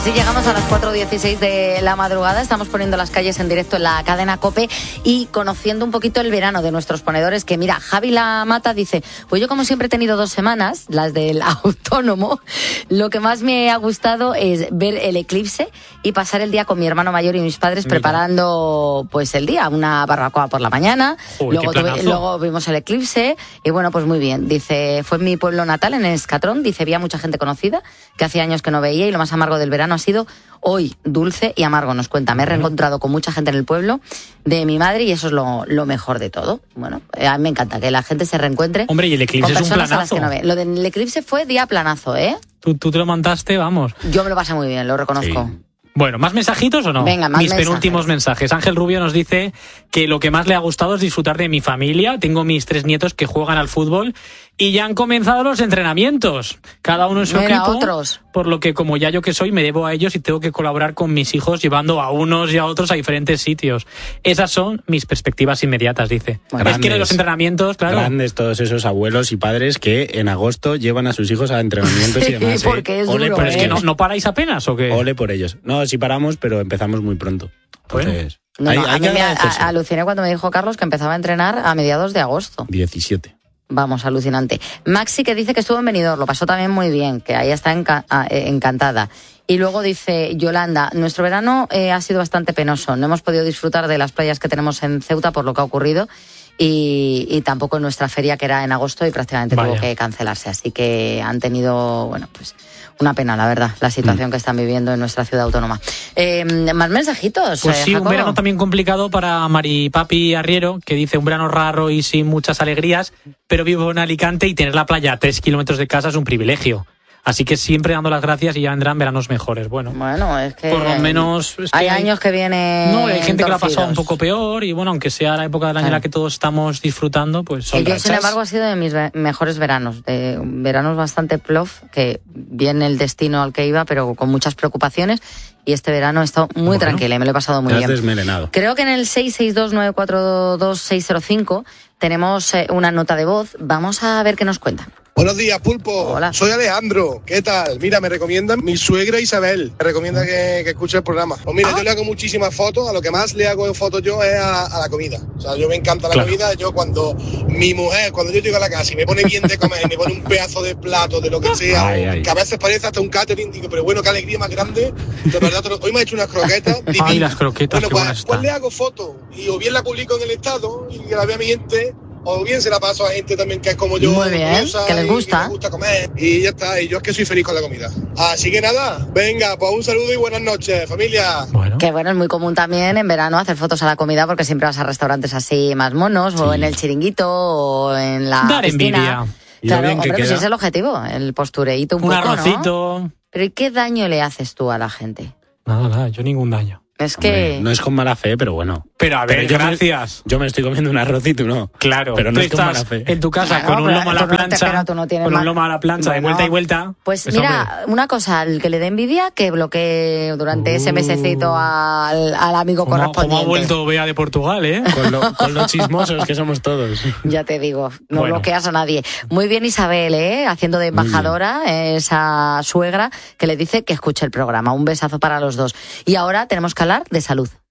Así llegamos a las 4:16 de la madrugada. Estamos poniendo las calles en directo en la cadena COPE y conociendo un poquito el verano de nuestros ponedores. Que mira, Javi La Mata dice: pues yo como siempre he tenido 2 semanas, las del autónomo. Lo que más me ha gustado es ver el eclipse y pasar el día con mi hermano mayor y mis padres preparando pues el día, una barbacoa por la mañana. Luego vimos el eclipse y bueno, pues muy bien. Dice, fue en mi pueblo natal, en Escatrón. Dice, había mucha gente conocida que hacía años que no veía y lo más amargo del verano ha sido hoy, dulce y amargo, nos cuenta. Me he reencontrado con mucha gente en el pueblo de mi madre y eso es lo mejor de todo. Bueno, a mí me encanta que la gente se reencuentre. Hombre, y el eclipse es un planazo. No ve. Lo del eclipse fue día planazo, ¿eh? Tú te lo mandaste, vamos. Yo me lo pasé muy bien, lo reconozco. Sí. Bueno, ¿más mensajitos o no? Venga, más mensajes. Penúltimos mensajes. Ángel Rubio nos dice que lo que más le ha gustado es disfrutar de mi familia. Tengo mis 3 nietos que juegan al fútbol y ya han comenzado los entrenamientos. Cada uno en su equipo. Otros. Por lo que, como ya yo que soy, me debo a ellos y tengo que colaborar con mis hijos llevando a unos y a otros a diferentes sitios. Esas son mis perspectivas inmediatas, dice. Bueno, es que los entrenamientos, claro. Grandes todos esos abuelos y padres que en agosto llevan a sus hijos a entrenamientos y demás. Sí, porque es Ole duro, por Pero es que no paráis apenas, ¿o qué? Ole por ellos. No, sí paramos, pero empezamos muy pronto. Entonces, a mí me aluciné cuando me dijo Carlos que empezaba a entrenar a mediados de agosto. 17. Vamos, alucinante. Maxi, que dice que estuvo en Benidorm, lo pasó también muy bien, que ahí está encantada. Y luego dice Yolanda, nuestro verano ha sido bastante penoso. No hemos podido disfrutar de las playas que tenemos en Ceuta por lo que ha ocurrido y tampoco en nuestra feria, que era en agosto, y prácticamente tuvo que cancelarse. Así que han tenido, bueno, pues una pena, la verdad, la situación que están viviendo en nuestra ciudad autónoma. Más mensajitos. Pues sí, Jacobo. un verano también complicado para Maripapi Arriero, que dice un verano raro y sin muchas alegrías, pero vivo en Alicante y tener la playa a 3 kilómetros de casa es un privilegio. Así que siempre dando las gracias y ya vendrán veranos mejores. Bueno, es que por lo menos es que hay años que vienen. No, hay gente que lo ha pasado un torcidos. poco peor y bueno, aunque sea la época del año en la que todos estamos disfrutando, pues son Yo, rachas. sin embargo, ha sido de mis mejores veranos. Veranos bastante plof, que bien el destino al que iba, pero con muchas preocupaciones. Y este verano he estado muy tranquila y me lo he pasado muy bien. Desmelenado. Creo que en el 662942605 tenemos una nota de voz. Vamos a ver qué nos cuentan. Buenos días, Pulpo. Hola. Soy Alejandro. ¿Qué tal? Mira, me recomienda mi suegra Isabel. Me recomienda que escuche el programa. Pues mira, yo le hago muchísimas fotos. A lo que más le hago fotos yo es a la comida. O sea, yo me encanta la comida. Yo cuando yo llego a la casa y me pone bien de comer, me pone un pedazo de plato, de lo que sea, que a veces parece hasta un catering, digo, pero bueno, qué alegría más grande. De verdad, hoy me ha hecho unas croquetas divinas. Ay, las croquetas, bueno, qué buenas pues están. le hago fotos y o bien la publico en el estado y que la vea mi gente, o bien se la paso a gente también que es como yo. Muy bien, que les gusta. Que les gusta comer y ya está, y yo es que soy feliz con la comida. Así que nada, venga, pues un saludo y buenas noches, familia. Que bueno, es muy común también en verano hacer fotos a la comida porque siempre vas a restaurantes así más monos, o en el chiringuito, o en la Dar piscina. envidia. Claro, hombre, pues ese es el objetivo, el postureíto un poco, arrocito. ¿no? Pero ¿y qué daño le haces tú a la gente? Nada, yo ningún daño. Es que... No es con mala fe, pero bueno. Pero a ver, gracias. Yo me estoy comiendo un arroz y tú no. Claro, pero no tú es con mala estás fe. en tu casa con un lomo a la plancha, con un lomo a la plancha de vuelta y vuelta. Pues mira, una cosa, al que le dé envidia, que bloquee durante ese mesecito al amigo correspondiente. Como ha vuelto Bea de Portugal, ¿eh? Con los chismosos que somos todos. Ya te digo, no bloqueas a nadie. Muy bien, Isabel, haciendo de embajadora, esa suegra que le dice que escuche el programa. Un besazo para los dos. Y ahora tenemos que hablar de salud.